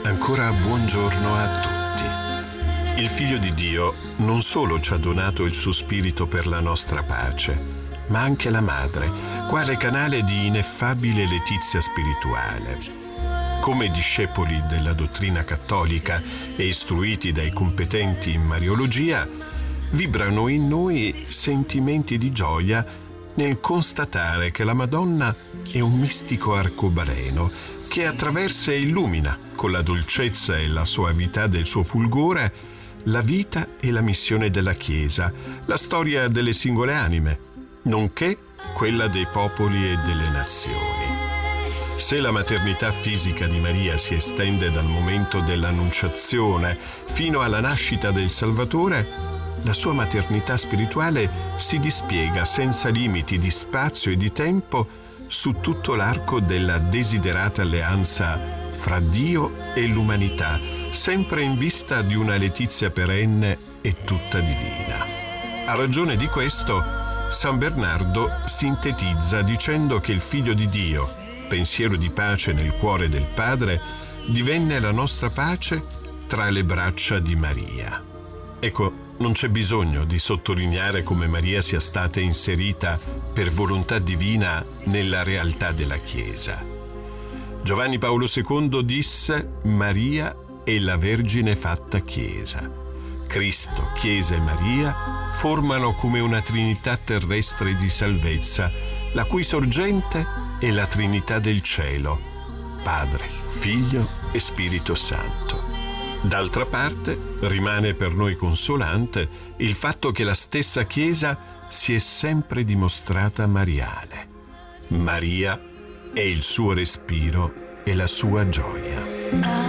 Ancora buongiorno a tutti. Il Figlio di Dio non solo ci ha donato il suo Spirito per la nostra pace, ma anche la Madre, quale canale di ineffabile letizia spirituale. Come discepoli della dottrina cattolica e istruiti dai competenti in Mariologia, vibrano in noi sentimenti di gioia nel constatare che la Madonna è un mistico arcobaleno che attraversa e illumina, con la dolcezza e la soavità del suo fulgore, la vita e la missione della Chiesa, la storia delle singole anime, nonché quella dei popoli e delle nazioni. Se la maternità fisica di Maria si estende dal momento dell'Annunciazione fino alla nascita del Salvatore, la sua maternità spirituale si dispiega senza limiti di spazio e di tempo su tutto l'arco della desiderata alleanza fra Dio e l'umanità, sempre in vista di una letizia perenne e tutta divina. A ragione di questo, San Bernardo sintetizza dicendo che il Figlio di Dio, pensiero di pace nel cuore del Padre, divenne la nostra pace tra le braccia di Maria. Ecco, non c'è bisogno di sottolineare come Maria sia stata inserita per volontà divina nella realtà della Chiesa. Giovanni Paolo II disse: Maria è la Vergine fatta Chiesa. Cristo, Chiesa e Maria formano come una Trinità terrestre di salvezza, la cui sorgente è la Trinità del cielo, Padre, Figlio e Spirito Santo. D'altra parte, rimane per noi consolante il fatto che la stessa Chiesa si è sempre dimostrata mariale. Maria è il suo respiro e la sua gioia.